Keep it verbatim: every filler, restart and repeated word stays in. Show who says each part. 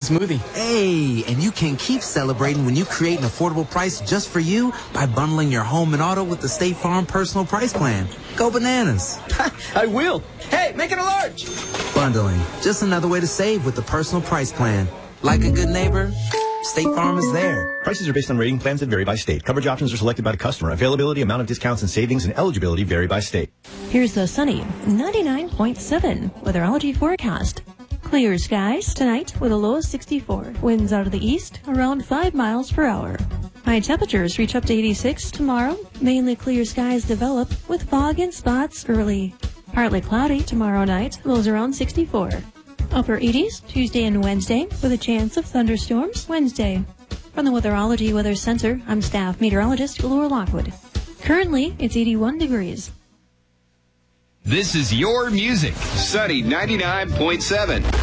Speaker 1: smoothie.
Speaker 2: Hey, and you can keep celebrating when you create an affordable price just for you by bundling your home and auto with the State Farm Personal Price Plan. Go bananas.
Speaker 1: I will. Hey, make it a large.
Speaker 2: Bundling, just another way to save with the Personal Price Plan. Like a good neighbor, State Farm is there.
Speaker 3: Prices are based on rating plans that vary by state. Coverage options are selected by the customer. Availability, amount of discounts and savings, and eligibility vary by state.
Speaker 4: Here's the sunny ninety-nine point seven weatherology forecast. Clear skies tonight with a low of sixty-four. Winds out of the east around five miles per hour. High temperatures reach up to eighty-six tomorrow. Mainly clear skies develop with fog in spots early. Partly cloudy tomorrow night. Lows around sixty-four. Upper eighties Tuesday and Wednesday with a chance of thunderstorms Wednesday. From the Weatherology Weather Center, I'm staff meteorologist Laura Lockwood. Currently, it's eighty-one degrees.
Speaker 5: This is your music. Sunny ninety-nine point seven.